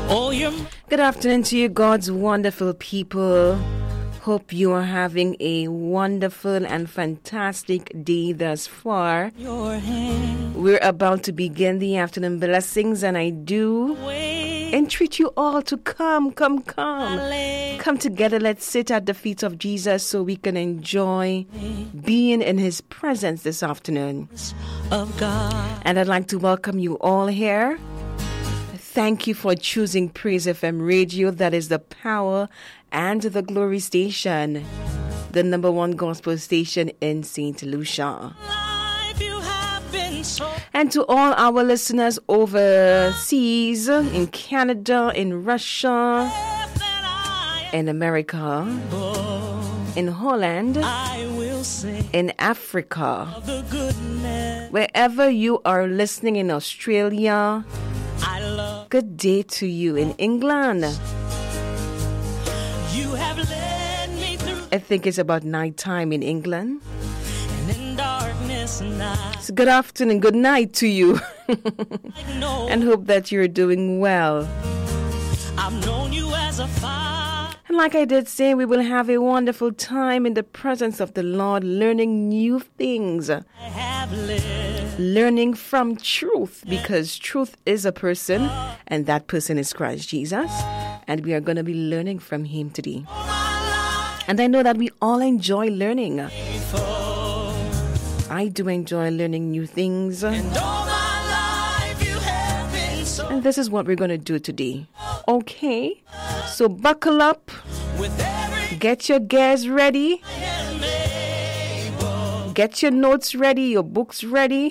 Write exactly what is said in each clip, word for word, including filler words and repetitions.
Oh, you're... Good afternoon to you, God's wonderful people. Hope you are having a wonderful and fantastic day thus far. Your hand. We're about to begin the afternoon blessings, and I do entreat you all to come, come, come. Come together, let's sit at the feet of Jesus so we can enjoy being in His presence this afternoon. Of God. And I'd like to welcome you all here. Thank you for choosing Praise F M Radio. That is the power and the glory station, the number one gospel station in Saint Lucia. So and to all our listeners overseas, in Canada, in Russia, in America, in Holland, I will sing in Africa, of the goodness. Wherever you are listening, in Australia, I love good day to you. In England, you have led me through, I think it's about night time in England. and in darkness night. So good afternoon, good night to you. I know And hope that you're doing well. I've known you as a father. And like I did say, we will have a wonderful time in the presence of the Lord, learning new things, I have lived. learning from truth, because truth is a person, and that person is Christ Jesus. And we are going to be learning from Him today. And I know that we all enjoy learning. I do enjoy learning new things. And all my life you have been so And this is what we're going to do today. Okay? So buckle up. with every Get your gears ready. hand able. Get your notes ready, your books ready.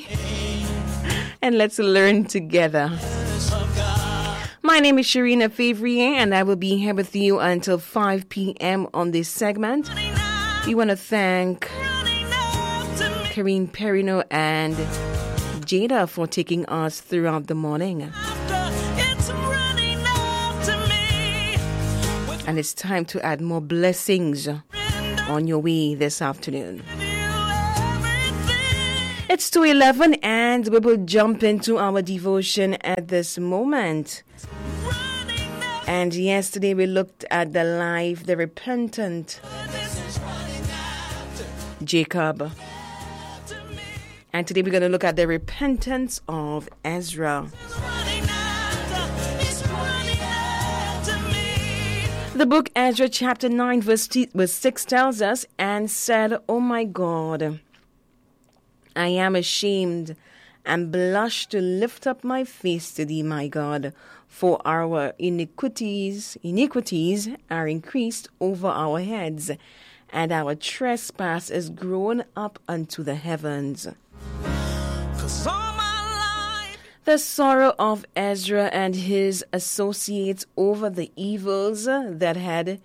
And let's learn together. Of God. My name is Sharina Favrier, and I will be here with you until five p.m. on this segment. Running out, We want to thank running up to me. Karine Perino and Jada for taking us throughout the morning. After it's running up to me. With And it's time to add more blessings on your way this afternoon. you everything. It's two eleven, and we will jump into our devotion at this moment. Running up, And yesterday we looked at the life, the repentant this is running after Jacob. to me. And today we're going to look at the repentance of Ezra. It's running after, it's running after me. The book Ezra chapter nine verse, t- verse six tells us, and said, "O my God, I am ashamed and blush to lift up my face to thee, my God, for our iniquities, iniquities are increased over our heads, and our trespass is grown up unto the heavens." 'Cause all my life The sorrow of Ezra and his associates over the evils that had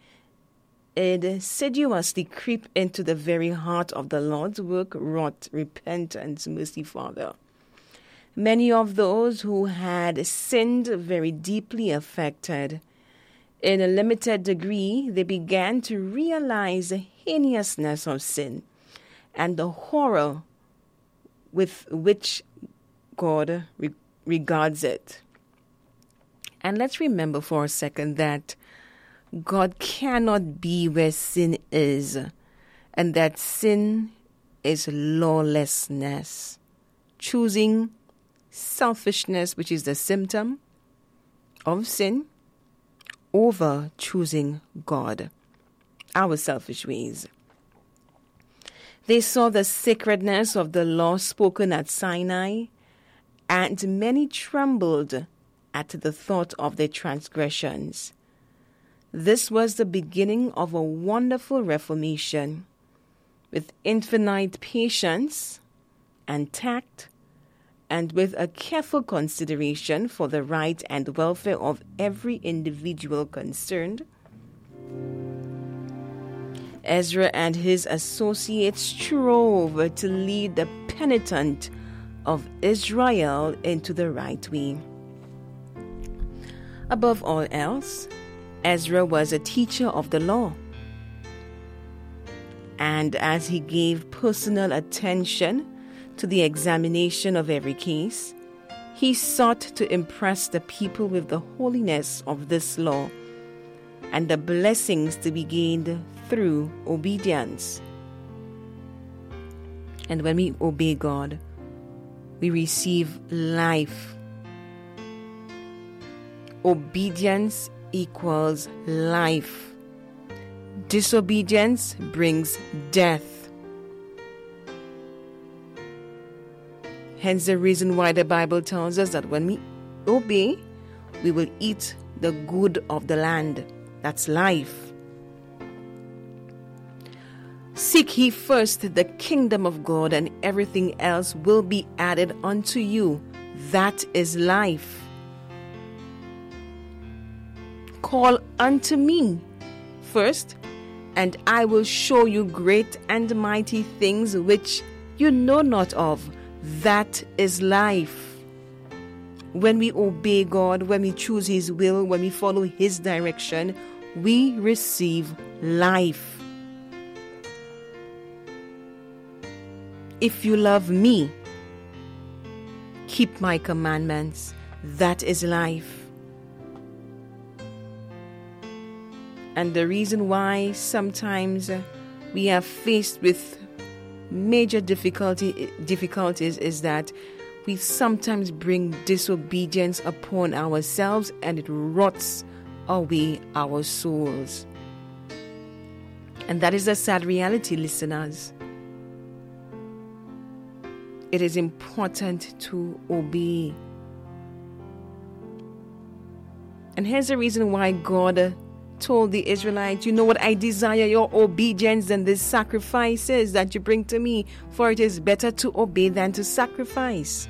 insidiously creep into the very heart of the Lord's work wrought repentance, mercy, Father. Many of those who had sinned very deeply affected. In a limited degree, they began to realize the heinousness of sin and the horror with which God re- regards it. And let's remember for a second that God cannot be where sin is, and that sin is lawlessness, choosing selfishness, which is the symptom of sin, over choosing God, our selfish ways. They saw the sacredness of the law spoken at Sinai, and many trembled at the thought of their transgressions. This was the beginning of a wonderful reformation. With infinite patience and tact, and with a careful consideration for the right and welfare of every individual concerned, Ezra and his associates strove to lead the penitent of Israel into the right way. Above all else, Ezra was a teacher of the law. And as he gave personal attention to the examination of every case, He sought to impress the people with the holiness of this law and the blessings to be gained through obedience. And when we obey God, we receive life. Obedience equals life. Disobedience brings death. Hence the reason why the Bible tells us that when we obey, we will eat the good of the land. That's life. Seek ye first the kingdom of God, and everything else will be added unto you. That is life. Call unto me first, and I will show you great and mighty things which you know not of. That is life. When we obey God, when we choose His will, when we follow His direction, we receive life. If you love me, keep my commandments. That is life. And the reason why sometimes we are faced with major difficulty difficulties is that we sometimes bring disobedience upon ourselves, and it rots away our souls. And that is a sad reality, listeners. It is important to obey. And here's the reason why God told the Israelites, you know what, I desire your obedience than the sacrifices that you bring to me, for it is better to obey than to sacrifice.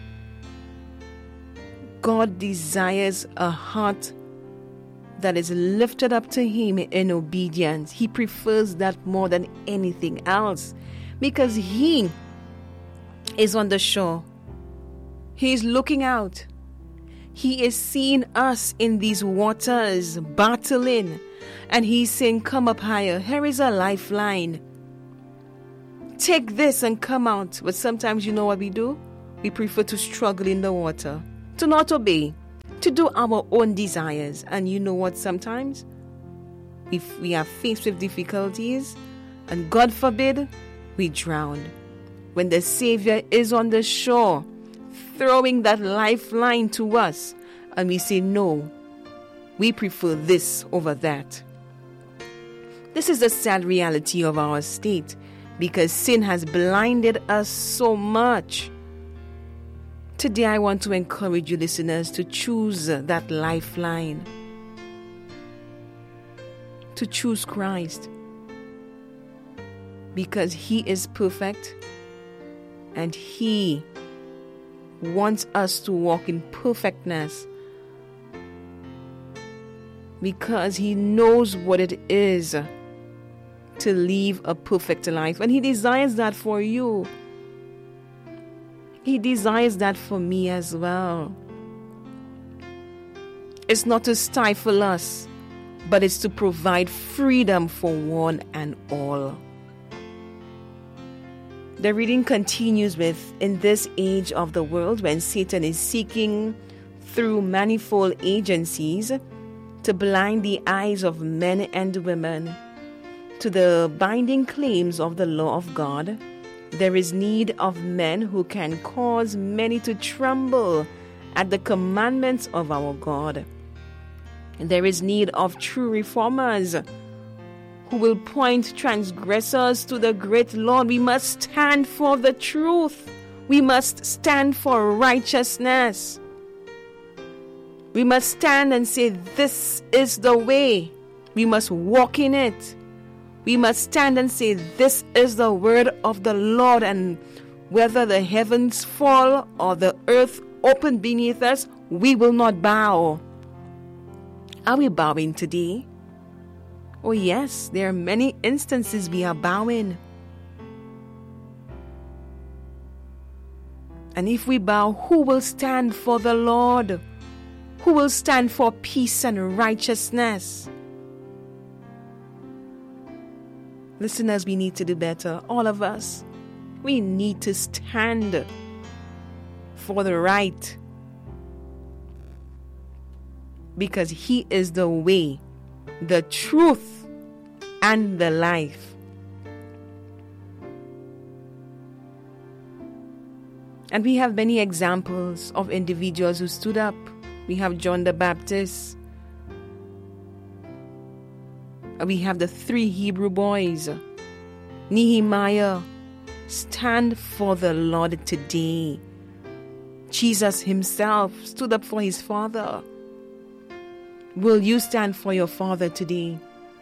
God desires a heart that is lifted up to Him in obedience. He prefers that more than anything else, because He is on the shore. He is looking out. He is seeing us in these waters battling, and He's saying, come up higher. Here is a lifeline. Take this and come out. But sometimes, you know what we do? We prefer to struggle in the water, to not obey, to do our own desires. And you know what? Sometimes if we are faced with difficulties, and God forbid, we drown. When the Savior is on the shore, throwing that lifeline to us, and we say, no, we prefer this over that. This is the sad reality of our state, because sin has blinded us so much. Today I want to encourage you, listeners, to choose that lifeline, to choose Christ, because He is perfect, and He wants us to walk in perfectness, because He knows what it is to live a perfect life, and He desires that for you. He desires that for me as well. It's not to stifle us, but it's to provide freedom for one and all. The reading continues with, in this age of the world, when Satan is seeking through manifold agencies to blind the eyes of men and women to the binding claims of the law of God, there is need of men who can cause many to tremble at the commandments of our God. There is need of true reformers who will point transgressors to the great Lord. We must stand for the truth. We must stand for righteousness. We must stand and say, this is the way. We must walk in it. We must stand and say, this is the word of the Lord, and whether the heavens fall or the earth open beneath us, we will not bow. Are we bowing today? Oh yes, there are many instances we are bowing. And if we bow, who will stand for the Lord? Who will stand for peace and righteousness? Listeners, we need to do better. All of us. We need to stand for the right. because He is the way, the truth, and the life. And we have many examples of individuals who stood up. We have John the Baptist. We have the three Hebrew boys. Nehemiah. Stand for the Lord today. Jesus Himself stood up for His Father. Will you stand for your Father today?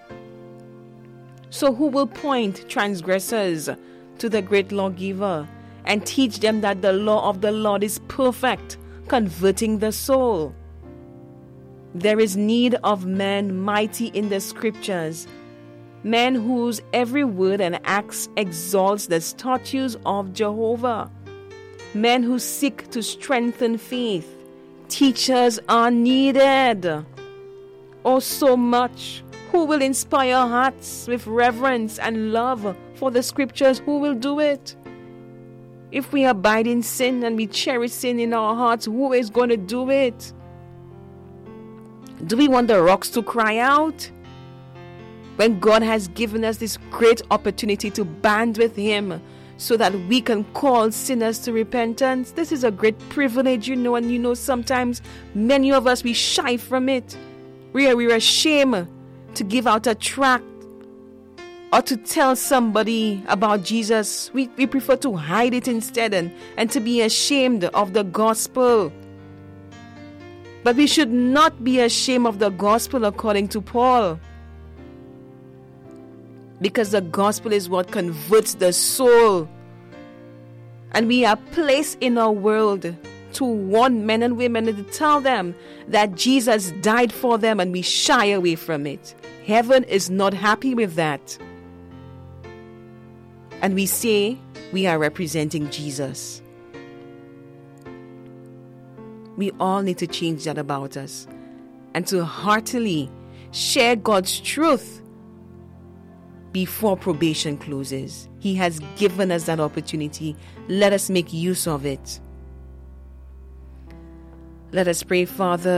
So who will point transgressors to the great lawgiver and teach them that the law of the Lord is perfect, converting the soul? There is need of men mighty in the scriptures, men whose every word and act exalts the statutes of Jehovah, men who seek to strengthen faith. Teachers are needed. Oh, so much. Who will inspire hearts with reverence and love for the scriptures? Who will do it? If we abide in sin and we cherish sin in our hearts, who is going to do it? Do we want the rocks to cry out? When God has given us this great opportunity to band with Him so that we can call sinners to repentance, this is a great privilege, you know, and you know sometimes many of us, we shy from it. We are, we are ashamed to give out a tract or to tell somebody about Jesus. We, we prefer to hide it instead and, and to be ashamed of the gospel. But we should not be ashamed of the gospel according to Paul, because the gospel is what converts the soul. And we are placed in our world to warn men and women and to tell them that Jesus died for them, and we shy away from it. Heaven is not happy with that. And we say we are representing Jesus. We all need to change that about us and to heartily share God's truth before probation closes. He has given us that opportunity. Let us make use of it. Let us pray. Father,